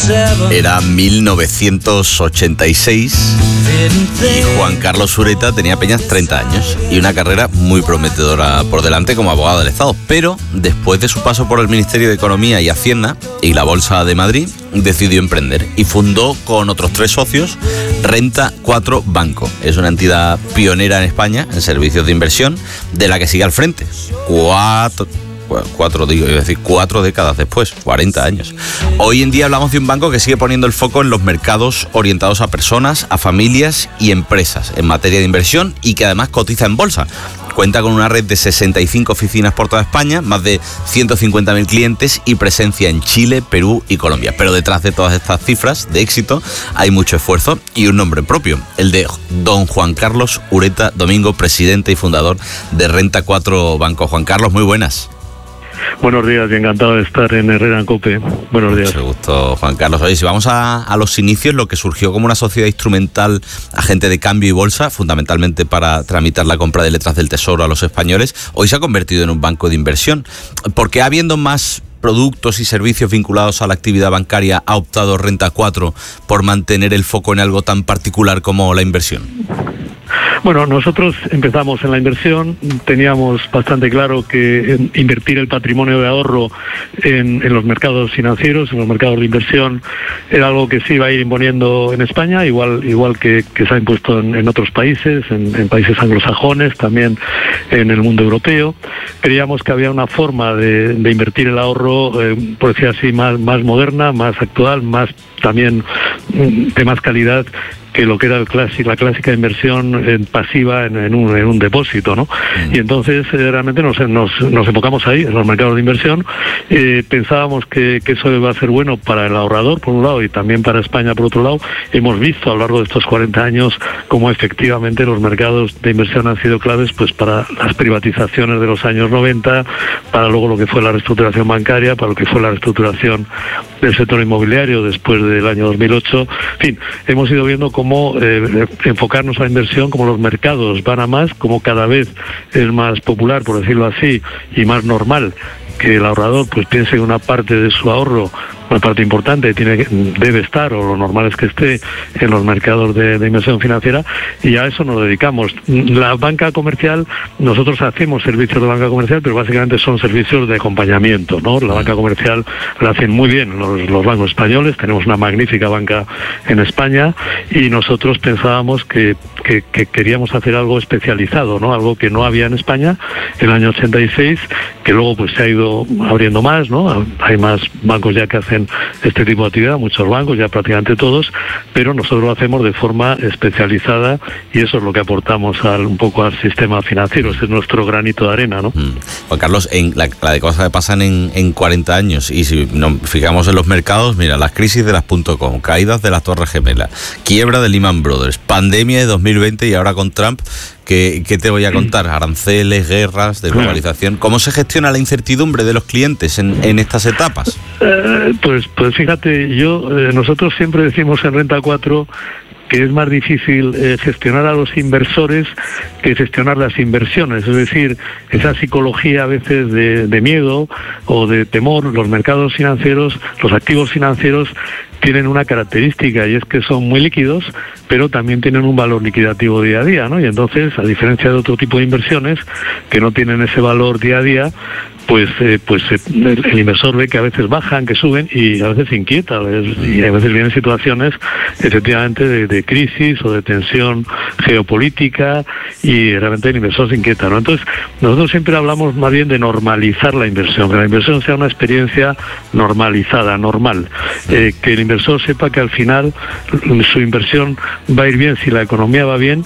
Era 1986 y Juan Carlos Ureta tenía apenas 30 años y una carrera muy prometedora por delante como abogado del Estado. Pero después de su paso por el Ministerio de Economía y Hacienda y la Bolsa de Madrid, decidió emprender y fundó con otros 3 socios Renta 4 Banco. Es una entidad pionera en España en servicios de inversión, de la que sigue al frente. 4 décadas después, 40 años. Hoy en día hablamos de un banco que sigue poniendo el foco en los mercados orientados a personas, a familias y empresas en materia de inversión y que además cotiza en bolsa. Cuenta con una red de 65 oficinas por toda España, más de 150.000 clientes y presencia en Chile, Perú y Colombia. Pero detrás de todas estas cifras de éxito hay mucho esfuerzo y un nombre propio, el de don Juan Carlos Ureta Domingo, presidente y fundador de Renta 4 Banco. Juan Carlos, muy buenas. Buenos días y encantado de estar en Herrera en COPE. Buenos días. Mucho gusto, Juan Carlos. Oye, si vamos a los inicios, lo que surgió como una sociedad instrumental, agente de cambio y bolsa, fundamentalmente para tramitar la compra de letras del Tesoro a los españoles, hoy se ha convertido en un banco de inversión. ¿Por qué, habiendo más productos y servicios vinculados a la actividad bancaria, ha optado Renta 4 por mantener el foco en algo tan particular como la inversión? Bueno, nosotros empezamos en la inversión, teníamos bastante claro que invertir el patrimonio de ahorro en los mercados financieros, en los mercados de inversión, era algo que se iba a ir imponiendo en España, igual que se ha impuesto en otros países, en países anglosajones, también en el mundo europeo. Creíamos que había una forma de invertir el ahorro, por decir así, más moderna, más actual, más también de más calidad que lo que era la clásica inversión pasiva en un depósito, ¿no? Y entonces realmente nos enfocamos ahí, en los mercados de inversión. Pensábamos que eso iba a ser bueno para el ahorrador, por un lado, y también para España, por otro lado. Hemos visto a lo largo de estos 40 años cómo efectivamente los mercados de inversión han sido claves pues para las privatizaciones de los años 90, para luego lo que fue la reestructuración bancaria, para lo que fue la reestructuración del sector inmobiliario después del año 2008. En fin, hemos ido viendo cómo enfocarnos a la inversión, como los mercados van a más, como cada vez es más popular, por decirlo así, y más normal que el ahorrador pues piense que una parte de su ahorro, una parte importante, debe estar, o lo normal es que esté, en los mercados de inversión financiera, y a eso nos dedicamos. La banca comercial, nosotros hacemos servicios de banca comercial, pero básicamente son servicios de acompañamiento, ¿no? La banca comercial la hacen muy bien los bancos españoles, tenemos una magnífica banca en España, y nosotros pensábamos que queríamos hacer algo especializado, ¿no? Algo que no había en España en el año 86, que luego pues se ha ido abriendo más, ¿no? Hay más bancos ya que hacen este tipo de actividad, muchos bancos, ya prácticamente todos, pero nosotros lo hacemos de forma especializada y eso es lo que aportamos un poco al sistema financiero. Ese es nuestro granito de arena, ¿no? Juan Carlos, en la de cosas que pasan en 40 años, y si nos fijamos en los mercados, mira, las crisis de las .com, caídas de las Torres Gemelas, quiebra de Lehman Brothers, pandemia de 2020 y ahora con Trump, ¿qué te voy a contar? Aranceles, guerras, desglobalización. ¿Cómo se gestiona la incertidumbre de los clientes en estas etapas? Pues fíjate, nosotros siempre decimos en Renta 4 que es más difícil gestionar a los inversores que gestionar las inversiones. Es decir, esa psicología a veces de miedo o de temor, los mercados financieros, los activos financieros tienen una característica y es que son muy líquidos, pero también tienen un valor liquidativo día a día, ¿no? Y entonces, a diferencia de otro tipo de inversiones que no tienen ese valor día a día, pues el inversor ve que a veces bajan, que suben y a veces se inquieta, y a veces vienen situaciones efectivamente de crisis o de tensión geopolítica y realmente el inversor se inquieta, ¿no? Entonces nosotros siempre hablamos más bien de normalizar la inversión, que la inversión sea una experiencia normalizada, normal, que el inversor sepa que al final su inversión va a ir bien si la economía va bien,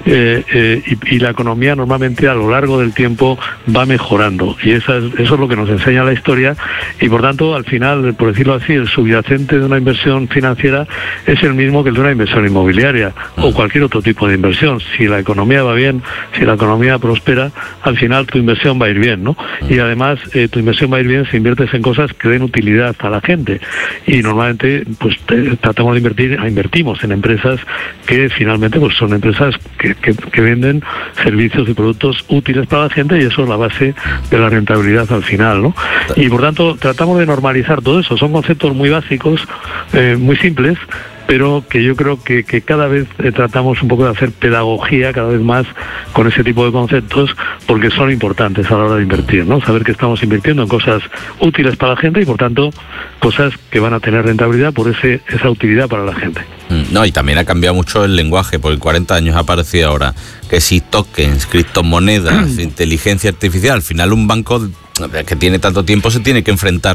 y la economía normalmente a lo largo del tiempo va mejorando, y eso es lo que nos enseña la historia, y por tanto al final, por decirlo así, el subyacente de una inversión financiera es el mismo que el de una inversión inmobiliaria o cualquier otro tipo de inversión. Si la economía va bien, si la economía prospera, al final tu inversión va a ir bien, ¿no? Y además tu inversión va a ir bien si inviertes en cosas que den utilidad a la gente, y y normalmente pues tratamos de invertimos en empresas que finalmente pues son empresas que venden servicios y productos útiles para la gente, y eso es la base de la rentabilidad al final, ¿no? Y por tanto tratamos de normalizar todo eso. Son conceptos muy básicos, muy simples, pero que yo creo que cada vez tratamos un poco de hacer pedagogía cada vez más con ese tipo de conceptos, porque son importantes a la hora de invertir, ¿no? Saber que estamos invirtiendo en cosas útiles para la gente y por tanto cosas que van a tener rentabilidad por esa utilidad para la gente. No, y también ha cambiado mucho el lenguaje, porque 40 años ha aparecido ahora que si tokens, criptomonedas, inteligencia artificial. Al final un banco que tiene tanto tiempo se tiene que enfrentar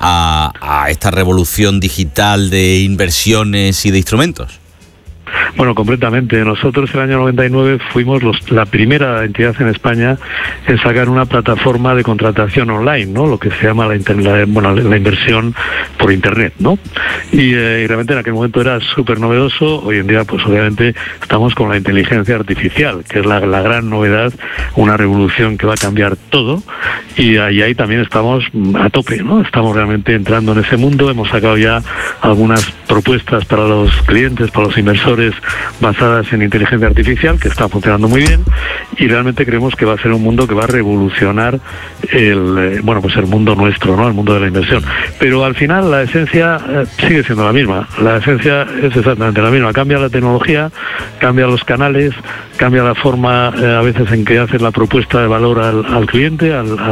a esta revolución digital de inversiones y de instrumentos. Bueno, completamente. Nosotros el año 99 fuimos la primera entidad en España en sacar una plataforma de contratación online, ¿no? Lo que se llama la inversión por Internet, ¿no? Y realmente en aquel momento era súper novedoso. Hoy en día, pues obviamente estamos con la inteligencia artificial, que es la gran novedad, una revolución que va a cambiar todo. Y ahí también estamos a tope, ¿no? Estamos realmente entrando en ese mundo. Hemos sacado ya algunas propuestas para los clientes, para los inversores, basadas en inteligencia artificial, que está funcionando muy bien, y realmente creemos que va a ser un mundo que va a revolucionar el mundo nuestro, ¿no? El mundo de la inversión. Pero al final la esencia sigue siendo la misma. La esencia es exactamente la misma. Cambia la tecnología, cambia los canales, cambia la forma a veces en que haces la propuesta de valor al cliente,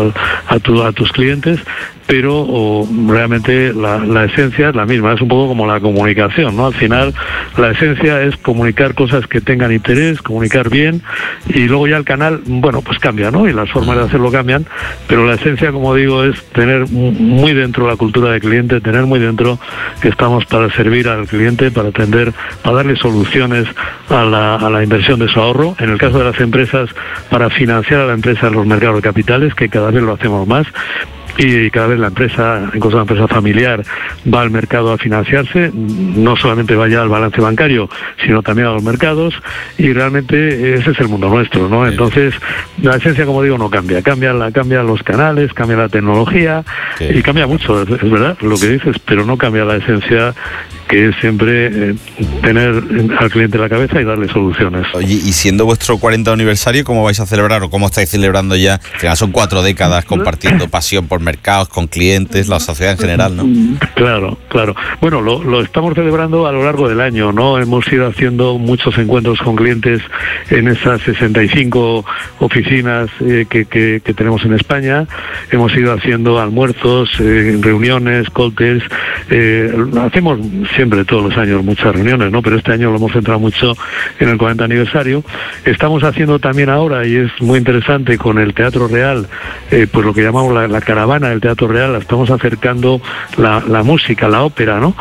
a tus clientes, pero realmente la esencia es la misma. Es un poco como la comunicación, ¿no? Al final la esencia es comunicar cosas que tengan interés, comunicar bien, y luego ya el canal, pues cambia, ¿no? Y las formas de hacerlo cambian, pero la esencia, como digo, es tener muy dentro la cultura del cliente, tener muy dentro que estamos para servir al cliente, para atender, para darle soluciones a la inversión de su ahorro. En el caso de las empresas, para financiar a la empresa en los mercados de capitales, que cada vez lo hacemos más. Y cada vez la empresa, incluso la empresa familiar, va al mercado a financiarse, no solamente vaya al balance bancario, sino también a los mercados, y realmente ese es el mundo nuestro, ¿no? Entonces, la esencia, como digo, no cambia. Cambian los canales, cambia la tecnología, y cambia mucho, es verdad lo que dices, pero no cambia la esencia, que es siempre tener al cliente en la cabeza y darle soluciones. Oye, y siendo vuestro 40 aniversario, ¿cómo vais a celebrar o cómo estáis celebrando ya? Que son 4 décadas compartiendo pasión por mercados, con clientes, la sociedad en general, ¿no? Claro. Bueno, lo estamos celebrando a lo largo del año, ¿no? Hemos ido haciendo muchos encuentros con clientes en esas 65 oficinas que tenemos en España. Hemos ido haciendo almuerzos, reuniones, cócteles. Hacemos siempre, todos los años, muchas reuniones, ¿no? Pero este año lo hemos centrado mucho en el 40 aniversario. Estamos haciendo también ahora, y es muy interesante, con el Teatro Real, pues lo que llamamos la caravana del Teatro Real. La estamos acercando la música, la ópera, ¿no?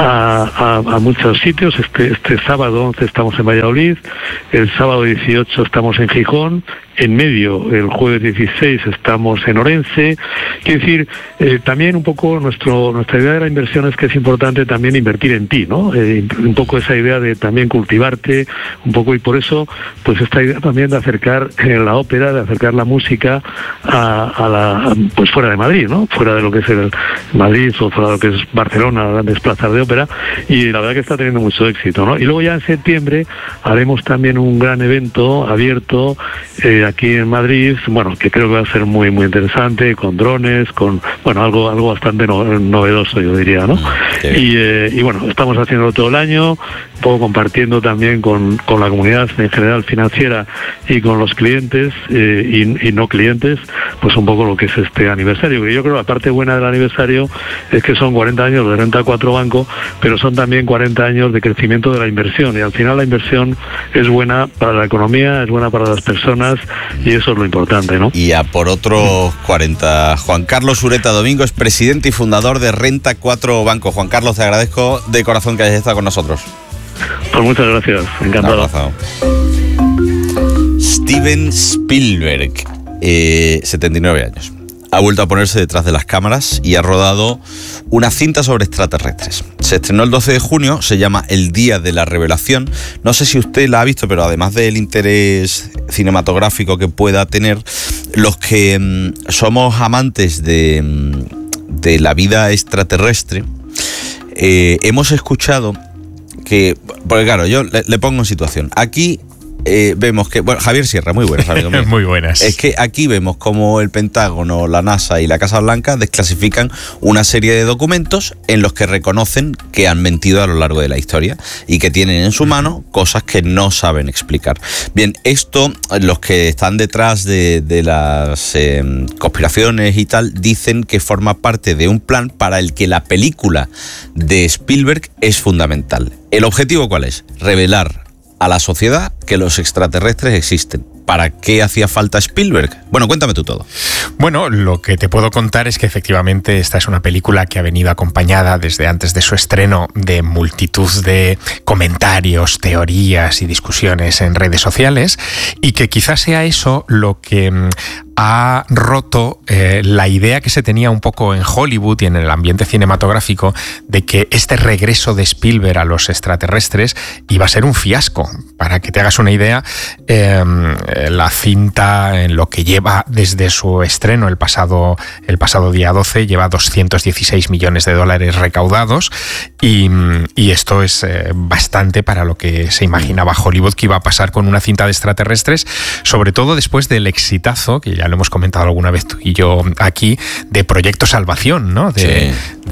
A muchos sitios. Este sábado 11 estamos en Valladolid, el sábado 18 estamos en Gijón, en medio, el jueves 16 estamos en Orense. Quiero decir, también un poco nuestra idea de la inversión es que es importante también invertir en ti, ¿no? Un poco esa idea de también cultivarte, un poco, y por eso, pues esta idea también de acercar la ópera, de acercar la música pues fuera de Madrid, ¿no? Fuera de lo que es el Madrid o fuera de lo que es Barcelona, grandes plazas de ópera, y la verdad que está teniendo mucho éxito, ¿no? Y luego ya en septiembre haremos también un gran evento abierto aquí en Madrid, que creo que va a ser muy muy interesante, con drones, con algo bastante novedoso, yo diría, ¿no? Y bueno, estamos haciéndolo todo el año, un poco compartiendo también con la comunidad en general financiera y con los clientes y no clientes, pues un poco lo que es este aniversario, que yo creo la parte buena del aniversario es que son 40 años de Renta 4 Banco, pero son también 40 años de crecimiento de la inversión, y al final la inversión es buena para la economía, es buena para las personas, y eso es lo importante, ¿no? Y a por otros 40. Juan Carlos Ureta Domingo es presidente y fundador de Renta 4 Banco. Juan Carlos, te agradezco de corazón que hayas estado con nosotros. Pues muchas gracias, encantado. Steven Spielberg, 79 años. Ha vuelto a ponerse detrás de las cámaras y ha rodado una cinta sobre extraterrestres. Se estrenó el 12 de junio, se llama El Día de la Revelación. No sé si usted la ha visto, pero además del interés cinematográfico que pueda tener, los que somos amantes de la vida extraterrestre, hemos escuchado que, porque claro, yo le pongo en situación. Aquí vemos que, bueno, Javier Sierra, muy buenas, amigo mío. Muy buenas. Es que aquí vemos como el Pentágono, la NASA y la Casa Blanca desclasifican una serie de documentos en los que reconocen que han mentido a lo largo de la historia y que tienen en su mano cosas que no saben explicar. Bien, esto, los que están detrás de las conspiraciones y tal, dicen que forma parte de un plan para el que la película de Spielberg es fundamental. ¿El objetivo cuál es? Revelar a la sociedad que los extraterrestres existen. ¿Para qué hacía falta Spielberg? Bueno, cuéntame tú todo. Bueno, lo que te puedo contar es que efectivamente esta es una película que ha venido acompañada desde antes de su estreno de multitud de comentarios, teorías y discusiones en redes sociales, y que quizás sea eso lo que ha roto la idea que se tenía un poco en Hollywood y en el ambiente cinematográfico de que este regreso de Spielberg a los extraterrestres iba a ser un fiasco. Para que te hagas una idea, la cinta, en lo que lleva desde su estreno el pasado día 12, lleva $216 millones recaudados, y esto es bastante para lo que se imaginaba Hollywood que iba a pasar con una cinta de extraterrestres, sobre todo después del exitazo, que ya lo hemos comentado alguna vez tú y yo aquí, de Proyecto Salvación, ¿no? De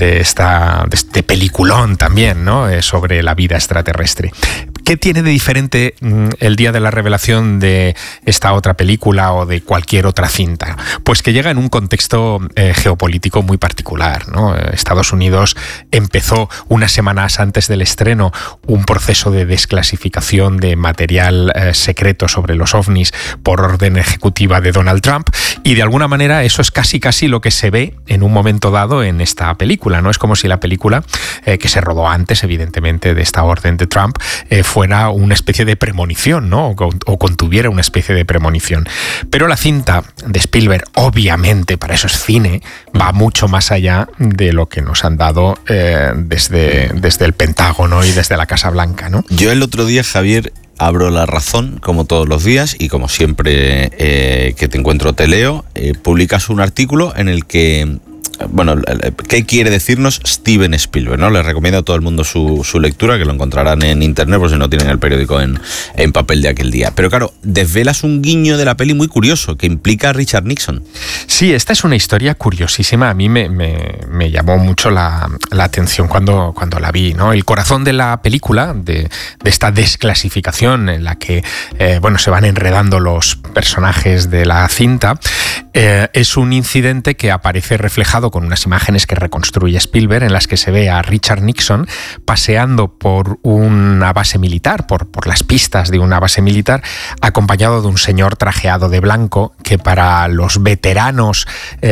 este peliculón también, ¿no? Sobre la vida extraterrestre. ¿Qué tiene de diferente el día de la revelación de esta otra película o de cualquier otra cinta? Pues que llega en un contexto geopolítico muy particular, ¿no? Estados Unidos empezó unas semanas antes del estreno un proceso de desclasificación de material secreto sobre los ovnis por orden ejecutiva de Donald Trump, y de alguna manera eso es casi lo que se ve en un momento dado en esta película, ¿no? Es como si la película, que se rodó antes, evidentemente, de esta orden de Trump, fuera una especie de premonición, ¿no? O contuviera una especie de premonición. Pero la cinta de Spielberg, obviamente, para eso es cine, va mucho más allá de lo que nos han dado desde el Pentágono y desde la Casa Blanca, ¿no? Yo el otro día, Javier, abro La Razón, como todos los días, y como siempre que te encuentro te leo, publicas un artículo en el que, bueno, ¿qué quiere decirnos Steven Spielberg? ¿No? Les recomiendo a todo el mundo su lectura, que lo encontrarán en internet por si no tienen el periódico en papel de aquel día. Pero claro, desvelas un guiño de la peli muy curioso, que implica a Richard Nixon. Sí, esta es una historia curiosísima. A mí me llamó mucho la atención cuando la vi, ¿no? El corazón de la película, de esta desclasificación en la que se van enredando los personajes de la cinta, es un incidente que aparece reflejado con unas imágenes que reconstruye Spielberg, en las que se ve a Richard Nixon paseando por una base militar, por las pistas de una base militar, acompañado de un señor trajeado de blanco que para los veteranos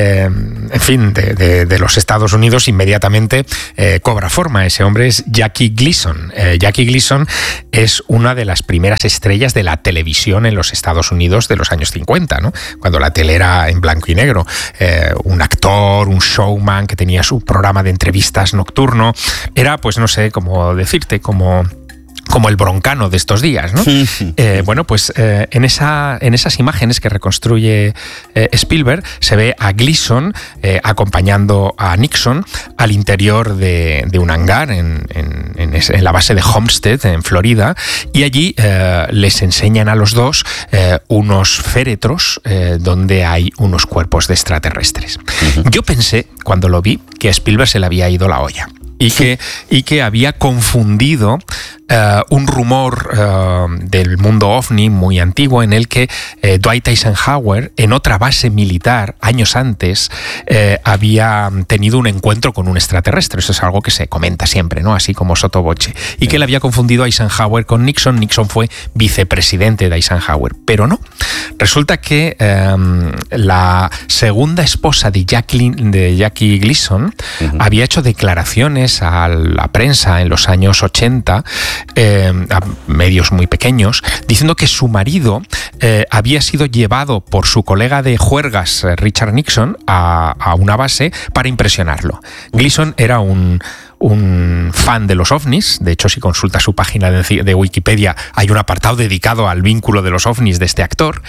de los Estados Unidos inmediatamente cobra forma. Ese hombre es Jackie Gleason. Jackie Gleason es una de las primeras estrellas de la televisión en los Estados Unidos de los años 50, ¿no? Cuando la tele era en blanco y negro. Un actor, un showman que tenía su programa de entrevistas nocturno. Era, pues no sé cómo decirte, como el Broncano de estos días, ¿no? En esas imágenes que reconstruye Spielberg se ve a Gleason acompañando a Nixon al interior de un hangar en la base de Homestead, en Florida, y allí les enseñan a los dos unos féretros donde hay unos cuerpos de extraterrestres. Yo pensé, cuando lo vi, que a Spielberg se le había ido la olla y que había confundido un rumor del mundo ovni muy antiguo, en el que Dwight Eisenhower, en otra base militar años antes, había tenido un encuentro con un extraterrestre. Eso es algo que se comenta siempre, ¿no? Así como sotto voce. Y que le había confundido a Eisenhower con Nixon. Nixon fue vicepresidente de Eisenhower. Pero no. Resulta que la segunda esposa de Jackie Gleason había hecho declaraciones a la prensa en los años 80, a medios muy pequeños, diciendo que su marido había sido llevado por su colega de juergas, Richard Nixon, a una base para impresionarlo. Gleason era un un fan de los ovnis. De hecho, si consultas su página de Wikipedia, hay un apartado dedicado al vínculo de los ovnis de este actor.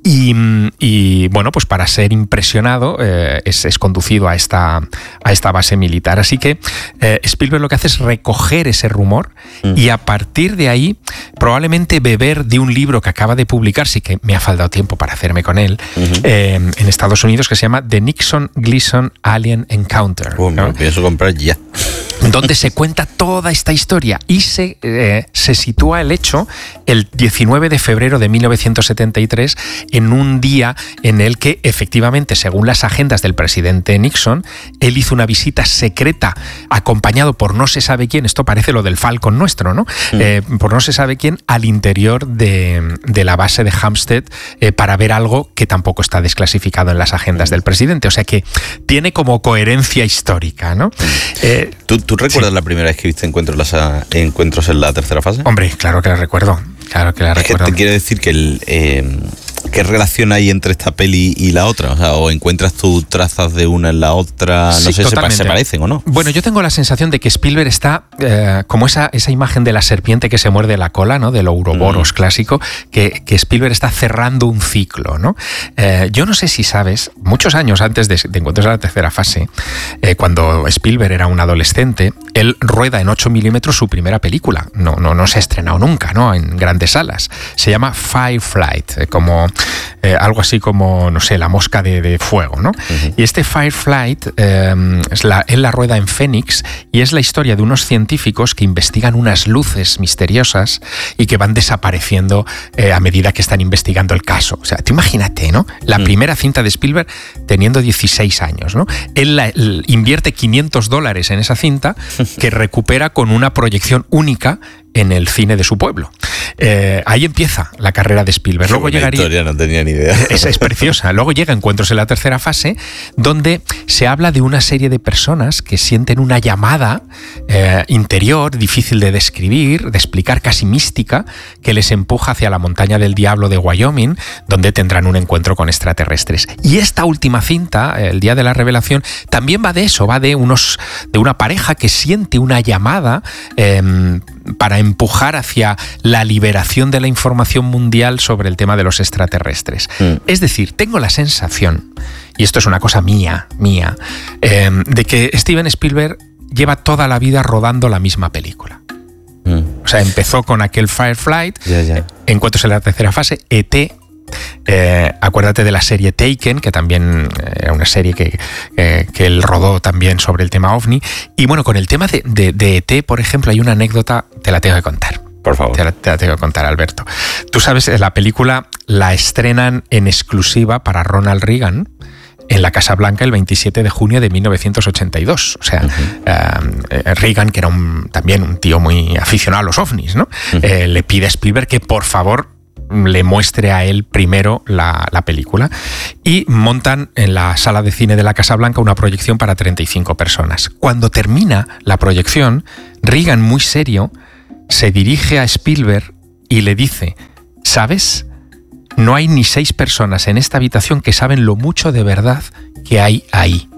Y bueno, pues para ser impresionado es conducido a esta base militar. Así que Spielberg lo que hace es recoger ese rumor y a partir de ahí probablemente beber de un libro que acaba de publicar, sí que me ha faltado tiempo para hacerme con él, en Estados Unidos, que se llama The Nixon-Gleason Alien Encounter. Me lo pienso comprar ya. Donde se cuenta toda esta historia y se sitúa el hecho el 19 de febrero de 1973, en un día en el que efectivamente, según las agendas del presidente Nixon, él hizo una visita secreta acompañado por no se sabe quién. Esto parece lo del Falcon nuestro, ¿no? Por no se sabe quién, al interior de la base de Hampstead para ver algo que tampoco está desclasificado en las agendas del presidente. O sea que tiene como coherencia histórica, ¿no? ¿Tú recuerdas la primera vez que viste encuentros en la tercera fase? Hombre, claro que la recuerdo. Claro que la recuerdo. ¿Te quiere decir que qué relación hay entre esta peli y la otra? O sea, o encuentras tú trazas de una en la otra, no sé si se parecen o no. Bueno, yo tengo la sensación de que Spielberg está como esa imagen de la serpiente que se muerde la cola, ¿no? Del Ouroboros clásico, que Spielberg está cerrando un ciclo, ¿no? Yo no sé si sabes, muchos años antes de Encuentros en la tercera fase, cuando Spielberg era un adolescente, él rueda en 8 milímetros su primera película. No se ha estrenado nunca, ¿no? En grandes salas. Se llama Fireflight, como algo así como, no sé, la mosca de fuego, ¿no? Y este Fireflight, él la rueda en Phoenix y es la historia de unos científicos que investigan unas luces misteriosas y que van desapareciendo a medida que están investigando el caso. O sea, tú imagínate, ¿no? La primera cinta de Spielberg teniendo 16 años, ¿no? Él invierte $500 en esa cinta que recupera con una proyección única en el cine de su pueblo. Ahí empieza la carrera de Spielberg. Luego llegaría, historia, no tenía ni idea. Es preciosa. Luego llega Encuentros en la tercera fase, donde se habla de una serie de personas que sienten una llamada interior, difícil de describir, de explicar, casi mística, que les empuja hacia la montaña del diablo de Wyoming, donde tendrán un encuentro con extraterrestres. Y esta última cinta, El día de la revelación, también va de eso, va de una pareja que siente una llamada para empujar hacia la liberación de la información mundial sobre el tema de los extraterrestres. Es decir, tengo la sensación, y esto es una cosa mía, de que Steven Spielberg lleva toda la vida rodando la misma película. O sea, empezó con aquel Fireflight, Encuentros en la tercera fase, E.T., acuérdate de la serie Taken, que también era una serie que él rodó también sobre el tema OVNI. Y bueno, con el tema de ET, por ejemplo, hay una anécdota, te la tengo que contar. Por favor. Te la tengo que contar, Alberto. Tú sabes, la película la estrenan en exclusiva para Ronald Reagan en la Casa Blanca el 27 de junio de 1982. O sea, Reagan, que era también un tío muy aficionado a los ovnis, ¿no? Le pide a Spielberg que por favor le muestre a él primero la película y montan en la sala de cine de la Casa Blanca una proyección para 35 personas. Cuando termina la proyección, Reagan, muy serio, se dirige a Spielberg y le dice: ¿sabes? No hay ni 6 personas en esta habitación que saben lo mucho de verdad que hay ahí.